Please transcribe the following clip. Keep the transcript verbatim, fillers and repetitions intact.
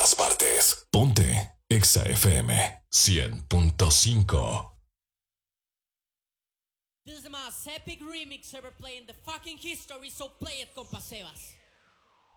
todas partes. Ponte Exa F M cien punto cinco. This is the most epic remix ever played in the fucking history, so play it, compa Sebas.